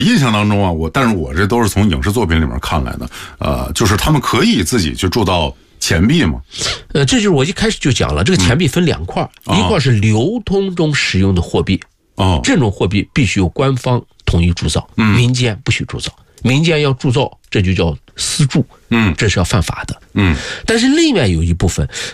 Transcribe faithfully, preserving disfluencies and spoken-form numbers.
印象当中啊，我但是我这都是从影视作品里面看来的，呃，就是他们可以自己去铸造钱币嘛。 呃，这就是我一开始就讲了，这个钱币分两块，嗯、一块是流通中使用的货币，哦，这种货币必须由官方统一铸造，嗯，民间不许铸造，民间要铸造，这就叫私铸，嗯，这是要犯法的，嗯。但是另外有一部分